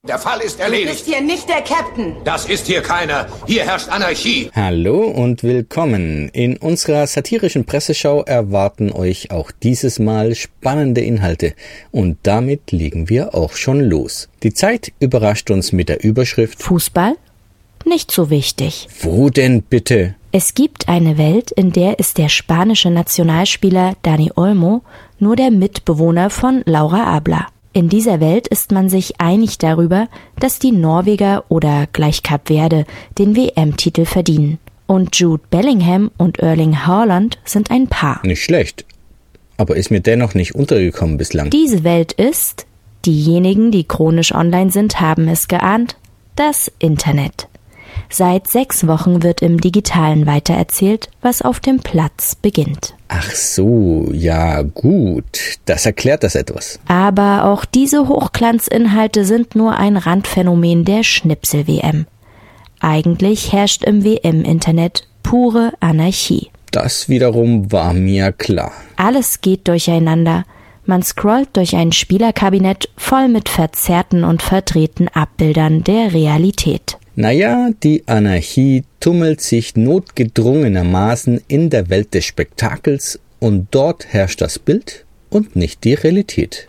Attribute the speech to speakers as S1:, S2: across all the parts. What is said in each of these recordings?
S1: Der Fall ist erledigt.
S2: Du bist hier nicht der Captain.
S1: Das ist hier keiner. Hier herrscht Anarchie.
S3: Hallo und willkommen. In unserer satirischen Presseschau erwarten euch auch dieses Mal spannende Inhalte. Und damit legen wir auch schon los. Die Zeit überrascht uns mit der Überschrift
S4: Fußball? Nicht so wichtig.
S3: Wo denn bitte?
S4: Es gibt eine Welt, in der ist der spanische Nationalspieler Dani Olmo nur der Mitbewohner von Laura Abler. In dieser Welt ist man sich einig darüber, dass die Norweger oder gleich Kap Verde den WM-Titel verdienen. Und Jude Bellingham und Erling Haaland sind ein Paar.
S3: Nicht schlecht, aber ist mir dennoch nicht untergekommen bislang.
S4: Diese Welt ist, diejenigen, die chronisch online sind, haben es geahnt, das Internet. Seit 6 Wochen wird im Digitalen weitererzählt, was auf dem Platz beginnt.
S3: Ach so, ja gut, das erklärt das etwas.
S4: Aber auch diese Hochglanzinhalte sind nur ein Randphänomen der Schnipsel-WM. Eigentlich herrscht im WM-Internet pure Anarchie.
S3: Das wiederum war mir klar.
S4: Alles geht durcheinander. Man scrollt durch ein Spielerkabinett voll mit verzerrten und verdrehten Abbildern der Realität.
S3: Naja, die Anarchie tummelt sich notgedrungenermaßen in der Welt des Spektakels und dort herrscht das Bild und nicht die Realität.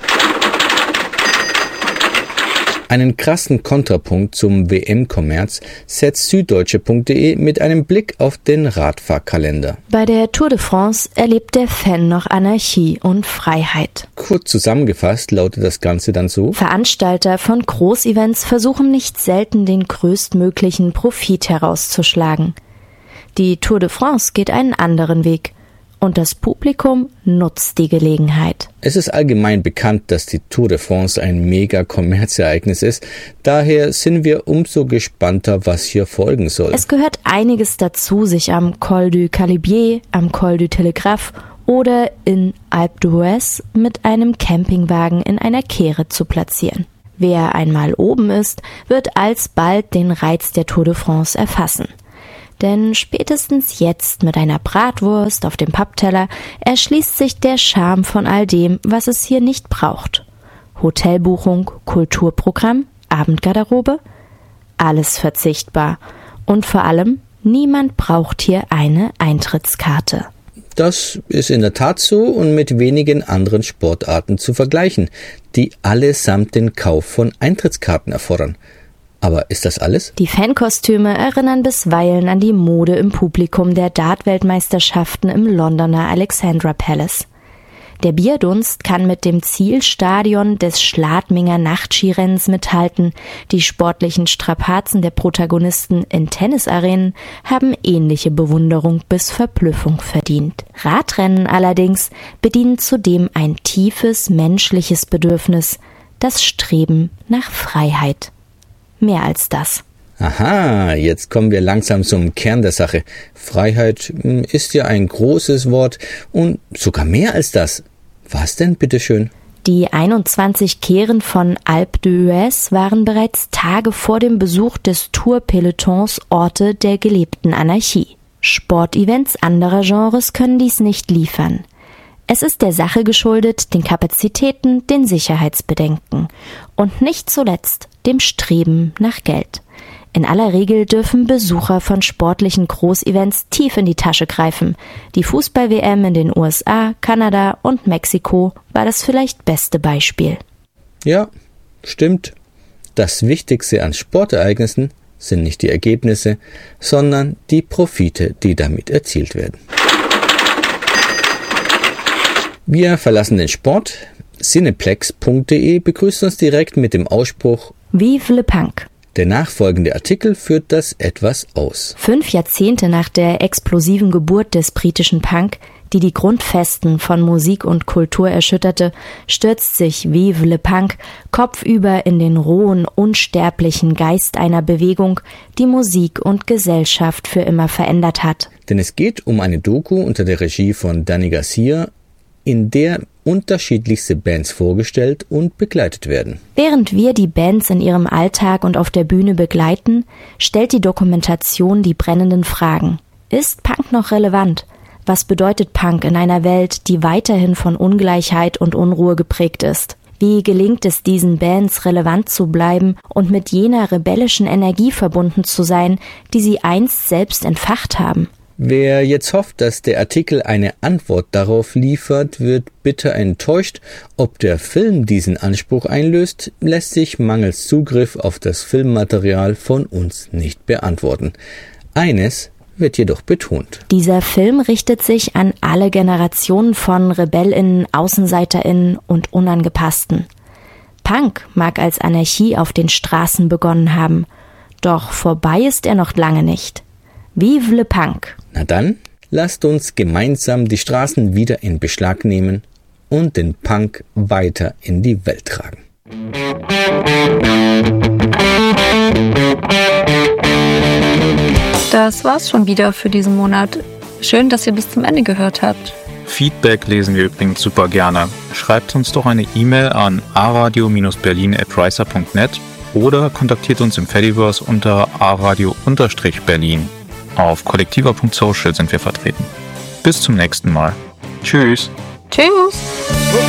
S3: Einen krassen Kontrapunkt zum WM-Kommerz setzt süddeutsche.de mit einem Blick auf den Radfahrkalender.
S4: Bei der Tour de France erlebt der Fan noch Anarchie und Freiheit.
S3: Kurz zusammengefasst lautet das Ganze dann so:
S4: Veranstalter von Großevents versuchen nicht selten den größtmöglichen Profit herauszuschlagen. Die Tour de France geht einen anderen Weg. Und das Publikum nutzt die Gelegenheit.
S3: Es ist allgemein bekannt, dass die Tour de France ein Mega-Kommerzereignis ist. Daher sind wir umso gespannter, was hier folgen soll.
S4: Es gehört einiges dazu, sich am Col du Calibier, am Col du Telegraphe oder in Alpe d'Huez mit einem Campingwagen in einer Kehre zu platzieren. Wer einmal oben ist, wird alsbald den Reiz der Tour de France erfassen. Denn spätestens jetzt mit einer Bratwurst auf dem Pappteller erschließt sich der Charme von all dem, was es hier nicht braucht. Hotelbuchung, Kulturprogramm, Abendgarderobe, alles verzichtbar. Und vor allem, niemand braucht hier eine Eintrittskarte.
S3: Das ist in der Tat so und mit wenigen anderen Sportarten zu vergleichen, die allesamt den Kauf von Eintrittskarten erfordern. Aber ist das alles?
S4: Die Fankostüme erinnern bisweilen an die Mode im Publikum der Dart-Weltmeisterschaften im Londoner Alexandra Palace. Der Bierdunst kann mit dem Zielstadion des Schladminger Nachtskirennens mithalten. Die sportlichen Strapazen der Protagonisten in Tennisarenen haben ähnliche Bewunderung bis Verblüffung verdient. Radrennen allerdings bedienen zudem ein tiefes menschliches Bedürfnis, das Streben nach Freiheit. Mehr als das.
S3: Aha, jetzt kommen wir langsam zum Kern der Sache. Freiheit ist ja ein großes Wort und sogar mehr als das. Was denn, bitteschön?
S4: Die 21 Kehren von Alpe d'Huez waren bereits Tage vor dem Besuch des Tour-Pelotons Orte der gelebten Anarchie. Sportevents anderer Genres können dies nicht liefern. Es ist der Sache geschuldet, den Kapazitäten, den Sicherheitsbedenken und nicht zuletzt dem Streben nach Geld. In aller Regel dürfen Besucher von sportlichen Großevents tief in die Tasche greifen. Die Fußball-WM in den USA, Kanada und Mexiko war das vielleicht beste Beispiel.
S3: Ja, stimmt. Das Wichtigste an Sportereignissen sind nicht die Ergebnisse, sondern die Profite, die damit erzielt werden. Wir verlassen den Sport. Cineplex.de begrüßt uns direkt mit dem Ausspruch
S4: Vive le Punk.
S3: Der nachfolgende Artikel führt das etwas aus.
S4: 5 Jahrzehnte nach der explosiven Geburt des britischen Punk, die die Grundfesten von Musik und Kultur erschütterte, stürzt sich Vive le Punk kopfüber in den rohen, unsterblichen Geist einer Bewegung, die Musik und Gesellschaft für immer verändert hat.
S3: Denn es geht um eine Doku unter der Regie von Danny Garcia, in der unterschiedlichste Bands vorgestellt und begleitet werden.
S4: Während wir die Bands in ihrem Alltag und auf der Bühne begleiten, stellt die Dokumentation die brennenden Fragen. Ist Punk noch relevant? Was bedeutet Punk in einer Welt, die weiterhin von Ungleichheit und Unruhe geprägt ist? Wie gelingt es diesen Bands, relevant zu bleiben und mit jener rebellischen Energie verbunden zu sein, die sie einst selbst entfacht haben?
S3: Wer jetzt hofft, dass der Artikel eine Antwort darauf liefert, wird bitter enttäuscht. Ob der Film diesen Anspruch einlöst, lässt sich mangels Zugriff auf das Filmmaterial von uns nicht beantworten. Eines wird jedoch betont.
S4: Dieser Film richtet sich an alle Generationen von RebellInnen, AußenseiterInnen und Unangepassten. Punk mag als Anarchie auf den Straßen begonnen haben, doch vorbei ist er noch lange nicht. Vive le Punk!
S3: Na dann, lasst uns gemeinsam die Straßen wieder in Beschlag nehmen und den Punk weiter in die Welt tragen.
S2: Das war's schon wieder für diesen Monat. Schön, dass ihr bis zum Ende gehört habt.
S5: Feedback lesen wir übrigens super gerne. Schreibt uns doch eine E-Mail an aradio-berlin@ricer.net oder kontaktiert uns im Fediverse unter aradio-berlin. Auf kollektiva.social sind wir vertreten. Bis zum nächsten Mal. Tschüss.
S2: Tschüss.